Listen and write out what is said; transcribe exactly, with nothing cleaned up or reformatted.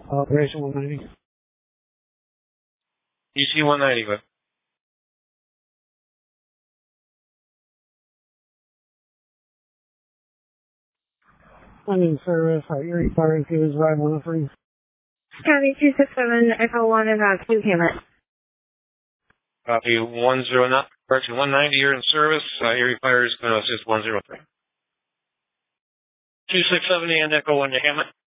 Operation one ninety. E T one ninety, go ahead. I'm in service at Erie Fire Escape Drive one oh three. County two six seven, Echo one and uh, two Hammett. Copy one zero nine, correction one ninety, you're in service. Uh, Erie Fire is going to assist one zero three. two six seven and Echo one to Hammett.